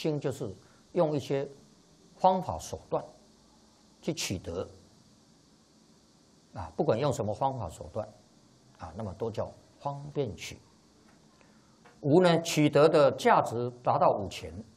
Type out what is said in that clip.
兴就是用一些方法手段去取得啊，不管用什么方法手段啊，那么都叫方便取。无呢，取得的价值达到5000，